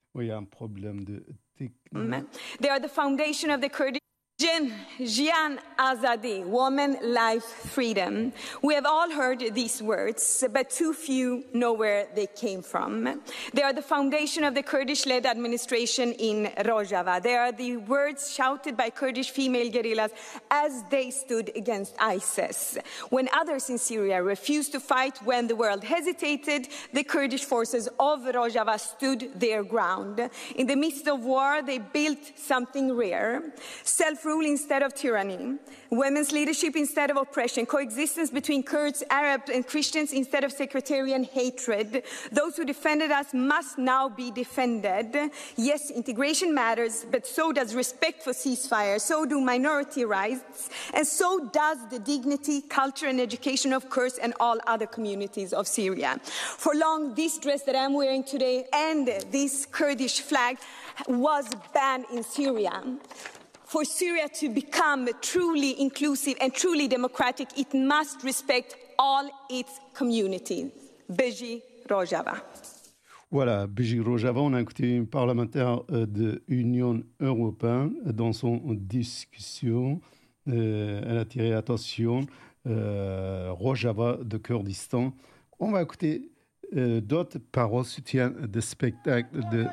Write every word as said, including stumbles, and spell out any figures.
Oui, il y a un problème de technique. They are the foundation of the Kurdish Jin, Jian Azadi, woman, life, freedom. We have all heard these words, but too few know where they came from. They are the foundation of the Kurdish-led administration in Rojava. They are the words shouted by Kurdish female guerrillas as they stood against ISIS. When others in Syria refused to fight, when the world hesitated, the Kurdish forces of Rojava stood their ground. In the midst of war, they built something rare. Self rule instead of tyranny, women's leadership instead of oppression, coexistence between Kurds, Arabs, and Christians instead of sectarian hatred. Those who defended us must now be defended. Yes, integration matters, but so does respect for ceasefire, so do minority rights, and so does the dignity, culture, and education of Kurds and all other communities of Syria. For long, this dress that I'm wearing today and this Kurdish flag was banned in Syria. For Syria to become truly inclusive and truly democratic, it must respect all its communities. Beji Rojava. Voilà, Beji Rojava, on a écouté une parlementaire de l'Union européenne dans son discussion. Euh, elle a tiré attention, euh, Rojava de Kurdistan. On va écouter euh, d'autres paroles soutien de spectacle de